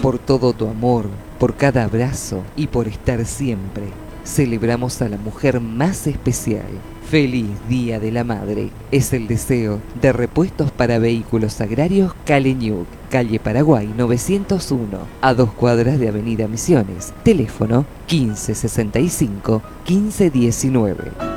por todo tu amor, por cada abrazo y por estar siempre. Celebramos a la mujer más especial. Feliz Día de la Madre. Es el deseo de Repuestos para Vehículos Agrarios Caleñuc, calle Paraguay 901, a 2 cuadras de Avenida Misiones. Teléfono 1565 1519.